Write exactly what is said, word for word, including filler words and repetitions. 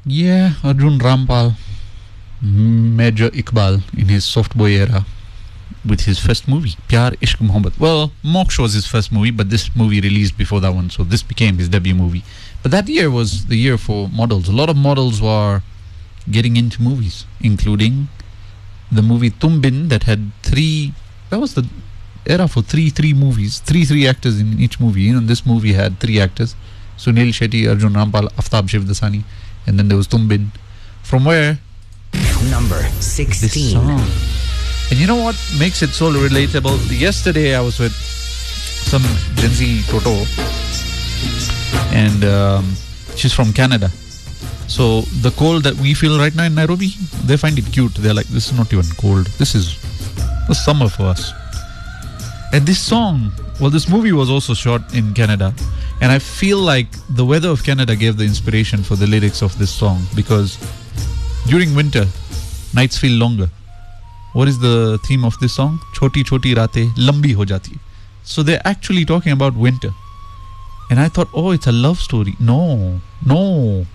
Yeah, Arjun Rampal, Major Iqbal in his soft boy era with his first movie, Pyar Ishq Mohabbat. Well, Moksha was his first movie, but this movie released before that one, so this became his debut movie. But that year was the year for models. A lot of models were getting into movies, including the movie Tumbin that had three. That was the era for three three movies, three three actors in each movie. You know, this movie had three actors: Sunil Shetty, Arjun Rampal, Aftab Shivdasani, and then there was Tumbin. From where Number this sixteen. song. And you know what makes it so relatable? Yesterday I was with some Gen Z Toto, and um, she's from Canada. So the cold that we feel right now in Nairobi, they find it cute. They're like, this is not even cold. This is the summer for us. And this song, well, this movie was also shot in Canada. And I feel like the weather of Canada gave the inspiration for the lyrics of this song, because during winter, nights feel longer. What is the theme of this song? Choti choti ratein lambi ho jati. So they're actually talking about winter. And I thought, oh, it's a love story. No, no.